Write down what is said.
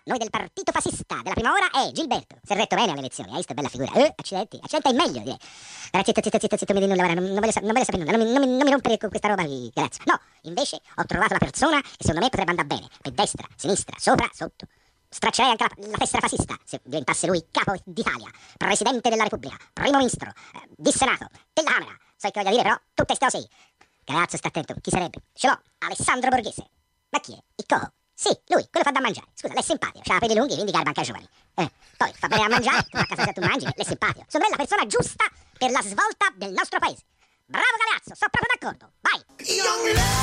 noi del partito fascista della prima ora è Gilberto. Si è retto bene alle elezioni, hai visto, bella figura. Accidenti, accidenti è meglio, direi. Zitto, mi nulla, guarda, non voglio sapere nulla, non mi rompere con questa roba qui, grazie. No, invece ho trovato la persona che secondo me potrebbe andare bene, per destra, sinistra, sopra, sotto. Straccerei anche la tessera fascista se diventasse lui capo d'Italia, presidente della Repubblica, primo ministro, di Senato, della Camera. Sai che voglio dire, però, tu te sei. Cazzo, sta attento, chi sarebbe? Ce l'ho, Alessandro Borghese. Ma chi è? Il Coco? Sì, lui, quello fa da mangiare. Scusa, lei è simpatico, c'ha capelli lunghi, quindi garba anche ai giovani. Poi fa bene a mangiare, tu a casa se tu mangi, lei è simpatico. Secondo me è la persona giusta per la svolta del nostro paese. Bravo ragazzo, sono proprio d'accordo. Vai!